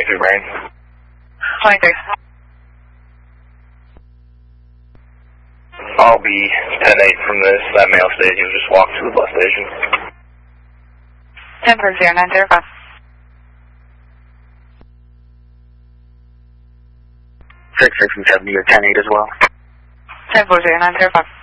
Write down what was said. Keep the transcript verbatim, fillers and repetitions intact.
twenty-three brain. twenty-three. I'll be ten eight from this, that mail station, just walk to the bus station. ten four zero nine zero five. six six and seventy or ten eight as well. ten four zero nine zero five.